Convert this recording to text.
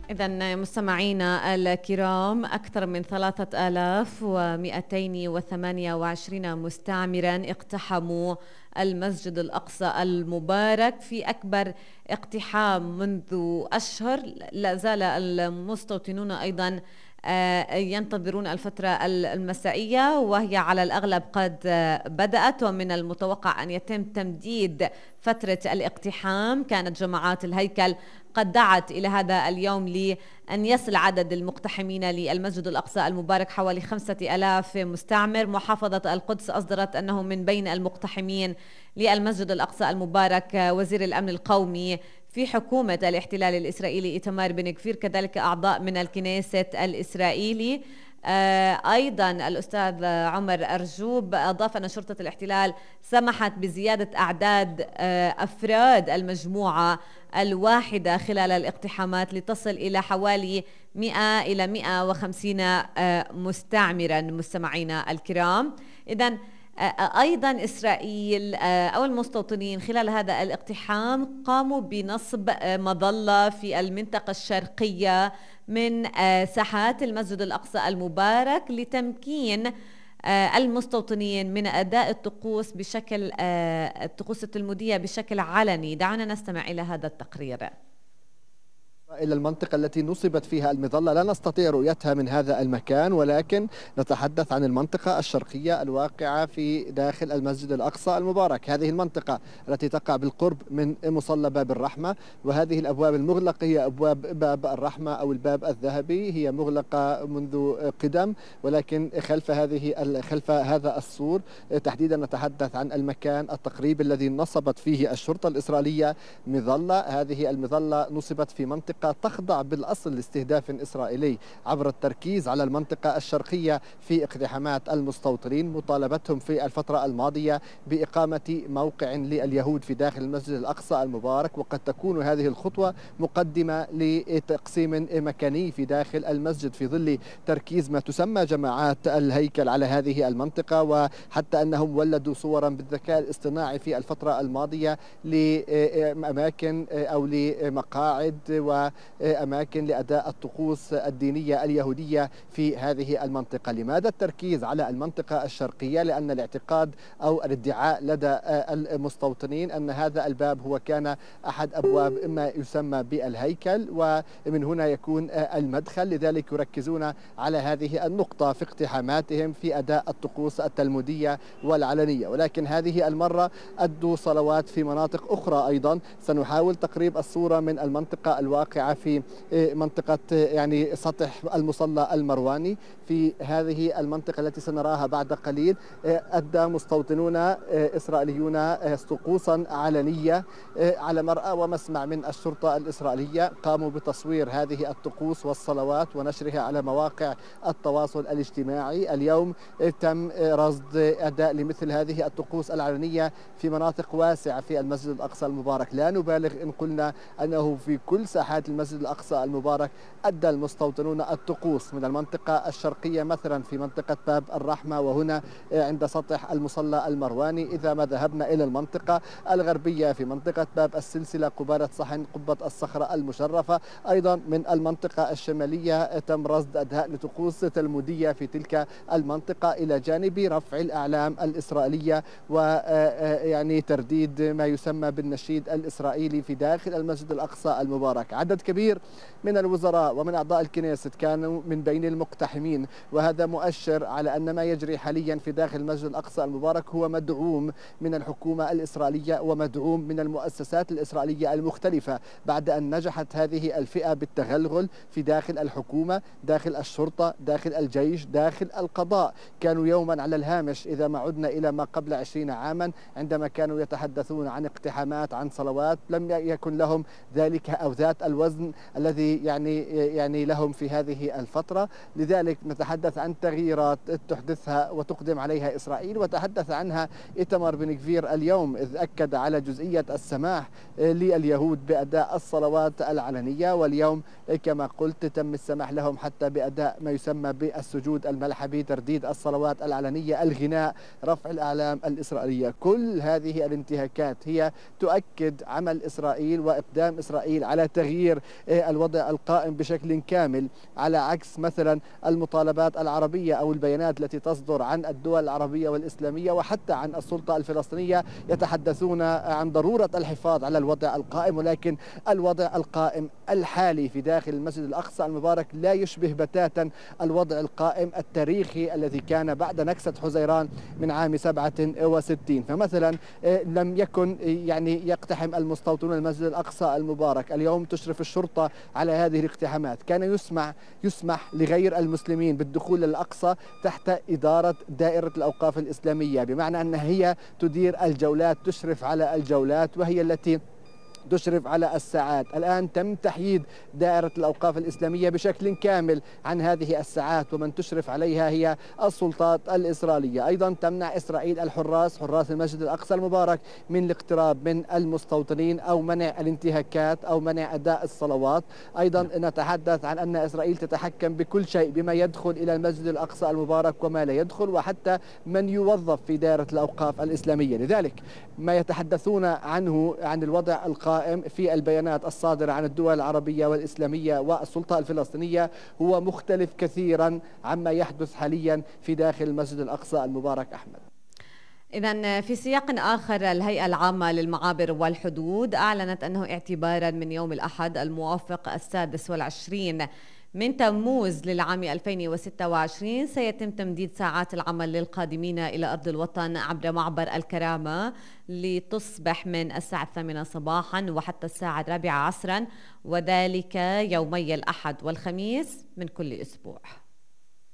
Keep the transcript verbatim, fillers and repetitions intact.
إذا مستمعينا الكرام، أكثر من ثلاثة آلاف ومئتين وثمانية وعشرين مستعمرا اقتحموا المسجد الأقصى المبارك في أكبر اقتحام منذ أشهر. لا زال المستوطنون أيضا ينتظرون الفترة المسائية، وهي على الأغلب قد بدأت، ومن المتوقع أن يتم تمديد فترة الاقتحام. كانت جماعات الهيكل قد دعت إلى هذا اليوم لأن يصل عدد المقتحمين للمسجد الأقصى المبارك حوالي خمسة آلاف مستعمر. محافظة القدس أصدرت أنه من بين المقتحمين للمسجد الأقصى المبارك وزير الأمن القومي في حكومة الاحتلال الإسرائيلي إيتمار بن غفير، كذلك أعضاء من الكنيسة الإسرائيلي. أيضا الأستاذ عمر أرجوب أضاف أن شرطة الاحتلال سمحت بزيادة أعداد أفراد المجموعة الواحدة خلال الاقتحامات لتصل إلى حوالي مئة إلى مئة وخمسين مستعمرا. مستمعينا الكرام، إذن أيضا إسرائيل أو المستوطنين خلال هذا الاقتحام قاموا بنصب مظلة في المنطقة الشرقية من ساحات المسجد الأقصى المبارك لتمكين المستوطنين من أداء الطقوس بشكل الطقوس التلمودية بشكل علني. دعونا نستمع إلى هذا التقرير. إلى المنطقة التي نصبت فيها المظلة لا نستطيع رؤيتها من هذا المكان، ولكن نتحدث عن المنطقة الشرقية الواقعة في داخل المسجد الأقصى المبارك. هذه المنطقة التي تقع بالقرب من مصلى باب الرحمة، وهذه الأبواب المغلقة هي أبواب باب الرحمة أو الباب الذهبي، هي مغلقة منذ قدم، ولكن خلف هذه خلف هذا السور تحديدا نتحدث عن المكان التقريبي الذي نصبت فيه الشرطة الإسرائيلية مظلة. هذه المظلة نصبت في منطقة تخضع بالأصل لاستهداف إسرائيلي عبر التركيز على المنطقة الشرقية في اقتحامات المستوطنين، مطالبتهم في الفترة الماضية بإقامة موقع لليهود في داخل المسجد الأقصى المبارك، وقد تكون هذه الخطوة مقدمة لتقسيم مكاني في داخل المسجد في ظل تركيز ما تسمى جماعات الهيكل على هذه المنطقة، وحتى أنهم ولدوا صورا بالذكاء الاصطناعي في الفترة الماضية لأماكن أو لمقاعد و أماكن لأداء الطقوس الدينية اليهودية في هذه المنطقة. لماذا التركيز على المنطقة الشرقية؟ لأن الاعتقاد أو الادعاء لدى المستوطنين أن هذا الباب هو كان أحد أبواب ما يسمى بالهيكل، ومن هنا يكون المدخل، لذلك يركزون على هذه النقطة في اقتحاماتهم في أداء الطقوس التلمودية والعلنية. ولكن هذه المرة أدوا صلوات في مناطق أخرى أيضا. سنحاول تقريب الصورة من المنطقة الواقعة في منطقة يعني سطح المصلى المرواني. في هذه المنطقة التي سنراها بعد قليل أدى مستوطنون إسرائيليون طقوسا علنية على مرأى ومسمع من الشرطة الإسرائيلية، قاموا بتصوير هذه الطقوس والصلوات ونشرها على مواقع التواصل الاجتماعي. اليوم تم رصد أداء لمثل هذه الطقوس العلنية في مناطق واسعة في المسجد الأقصى المبارك. لا نبالغ إن قلنا أنه في كل ساحات المسجد الأقصى المبارك أدى المستوطنون الطقوس، من المنطقة الشرقية مثلا في منطقة باب الرحمة وهنا عند سطح المصلى المرواني. إذا ما ذهبنا إلى المنطقة الغربية في منطقة باب السلسلة قبالة صحن قبة الصخرة المشرفة، أيضا من المنطقة الشمالية تم رصد أداء لطقوس تلمودية في تلك المنطقة، إلى جانب رفع الأعلام الإسرائيلية ويعني ترديد ما يسمى بالنشيد الإسرائيلي في داخل المسجد الأقصى المبارك. عدد كبير من الوزراء ومن أعضاء الكنيست كانوا من بين المقتحمين، وهذا مؤشر على أن ما يجري حاليا في داخل المسجد الأقصى المبارك هو مدعوم من الحكومة الإسرائيلية ومدعوم من المؤسسات الإسرائيلية المختلفة، بعد أن نجحت هذه الفئة بالتغلغل في داخل الحكومة، داخل الشرطة، داخل الجيش، داخل القضاء. كانوا يوما على الهامش إذا ما عدنا إلى ما قبل عشرين عاما، عندما كانوا يتحدثون عن اقتحامات، عن صلوات، لم يكن لهم ذلك أو ذات الوزن الذي يعني يعني لهم في هذه الفترة. لذلك نتحدث عن تغييرات تحدثها وتقدم عليها إسرائيل، وتحدث عنها إيتمار بن غفير اليوم، إذ أكد على جزئية السماح لليهود بأداء الصلوات العلنية، واليوم كما قلت تم السماح لهم حتى بأداء ما يسمى بالسجود الملحبي، ترديد الصلوات العلنية، الغناء، رفع الأعلام الإسرائيلية. كل هذه الانتهاكات هي تؤكد عمل إسرائيل وإقدام إسرائيل على تغيير تغيير الوضع القائم بشكل كامل، على عكس مثلا المطالبات العربية أو البيانات التي تصدر عن الدول العربية والإسلامية وحتى عن السلطة الفلسطينية، يتحدثون عن ضرورة الحفاظ على الوضع القائم، ولكن الوضع القائم الحالي في داخل المسجد الأقصى المبارك لا يشبه بتاتا الوضع القائم التاريخي الذي كان بعد نكسة حزيران من عام سبعة وستين. فمثلا لم يكن يعني يقتحم المستوطنون المسجد الأقصى المبارك، اليوم تشرف الشرطة على هذه الاقتحامات. كان يسمح يسمح لغير المسلمين بالدخول للأقصى تحت إدارة دائرة الأوقاف الإسلامية، بمعنى أنها هي تدير الجولات، تشرف على الجولات، وهي التي تشرف على الساعات. الآن تم تحييد دائرة الأوقاف الإسلامية بشكل كامل عن هذه الساعات، ومن تشرف عليها هي السلطات الإسرائيلية. أيضا تمنع إسرائيل الحراس حراس المسجد الأقصى المبارك من الاقتراب من المستوطنين أو منع الانتهاكات أو منع أداء الصلوات. أيضا نتحدث عن أن إسرائيل تتحكم بكل شيء، بما يدخل إلى المسجد الأقصى المبارك وما لا يدخل، وحتى من يوظف في دائرة الأوقاف الإسلامية. لذلك ما يتحدثون عنه عن الوضع القائم في البيانات الصادرة عن الدول العربية والإسلامية والسلطة الفلسطينية هو مختلف كثيرا عما يحدث حاليا في داخل المسجد الأقصى المبارك. أحمد. إذن في سياق آخر، الهيئة العامة للمعابر والحدود أعلنت أنه اعتبارا من يوم الأحد الموافق السادس والعشرين من تموز للعام ألفين وستة وعشرين سيتم تمديد ساعات العمل للقادمين إلى أرض الوطن عبر معبر الكرامة لتصبح من الساعة الثامنة صباحا وحتى الساعة الرابعة عصرا، وذلك يومي الأحد والخميس من كل أسبوع.